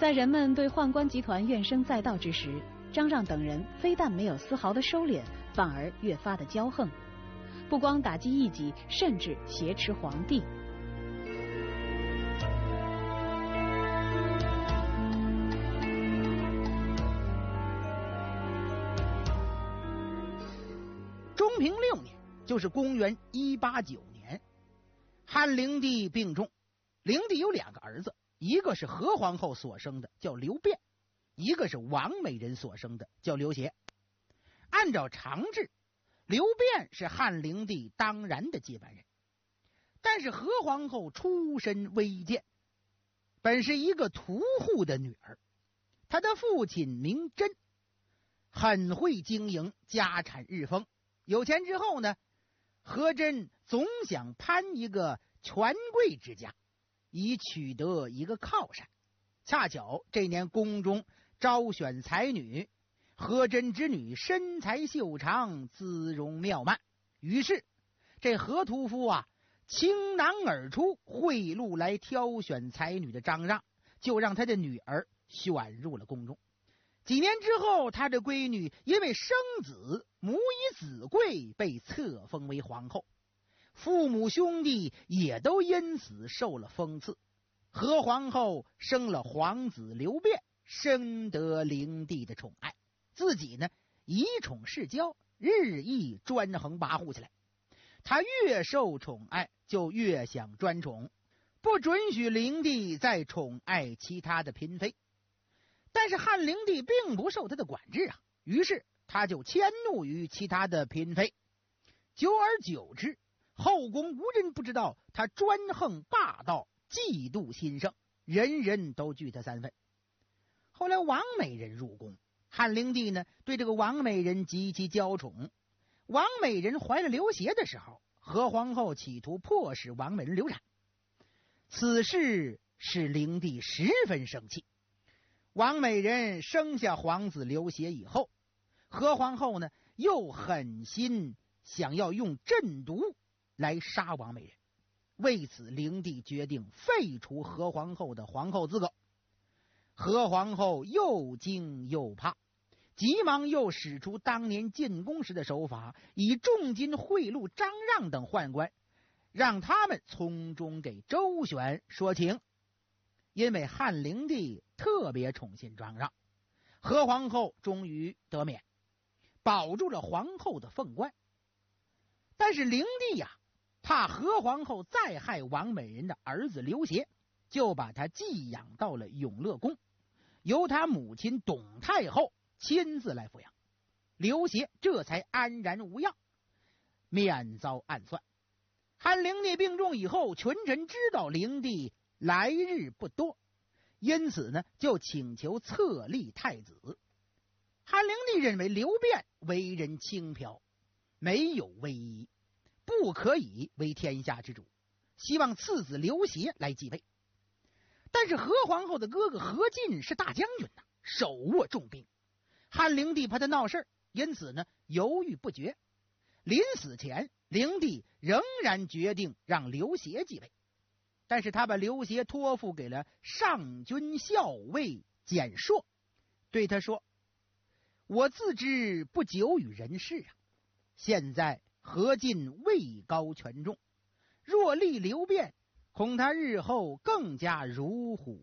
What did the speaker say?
在人们对宦官集团怨声载道之时，张让等人非但没有丝毫的收敛，反而越发的骄横，不光打击异己，甚至挟持皇帝。 中平6年，就是公元189年，汉灵帝病重。灵帝有2个儿子，一个是何皇后所生的，叫刘辩；一个是王美人所生的，叫刘协。按照常制，刘辩是汉灵帝当然的接班人，但是何皇后出身微贱，本是一个屠户的女儿，她的父亲名真，很会经营，家产日丰。有钱之后呢，何真总想攀一个权贵之家，以取得一个靠山。恰巧这年宫中招选才女，何真之女身材秀长，姿容妙曼，于是这何屠夫倾囊而出，贿赂来挑选才女的张让，就让他的女儿选入了宫中。几年之后，他的闺女因为生子，母以子贵，被册封为皇后，父母兄弟也都因此受了封赐。何皇后生了皇子刘辩，深得灵帝的宠爱，自己呢以宠事骄，日益专横跋扈起来。他越受宠爱，就越想专宠，不准许灵帝再宠爱其他的嫔妃。但是汉灵帝并不受他的管制于是他就迁怒于其他的嫔妃。久而久之，后宫无人不知道他专横霸道，嫉妒心生，人人都惧他3分。后来王美人入宫，汉灵帝呢对这个王美人极其娇宠。王美人怀了刘协的时候，何皇后企图迫使王美人流产，此事使灵帝十分生气。王美人生下皇子刘协以后，何皇后呢又狠心想要用鸩毒来杀王美人，为此灵帝决定废除何皇后的皇后资格。何皇后又惊又怕，急忙又使出当年进宫时的手法，以重金贿赂张让等宦官，让他们从中给周旋说情。因为汉灵帝特别宠信张让，何皇后终于得免，保住了皇后的凤冠。但是灵帝怕何皇后再害王美人的儿子刘协，就把他寄养到了永乐宫，由他母亲董太后亲自来抚养。刘协这才安然无恙，免遭暗算。汉灵帝病重以后，群臣知道灵帝来日不多，因此呢就请求册立太子。汉灵帝认为刘辩为人轻佻，没有威仪，不可以为天下之主，希望次子刘协来继位。但是何皇后的哥哥何进是大将军手握重兵，汉灵帝怕他闹事，因此呢犹豫不决。临死前，灵帝仍然决定让刘协继位，但是他把刘协托付给了上军校尉简硕，对他说：我自知不久于人世现在何进位高权重，若立刘辩，恐他日后更加如虎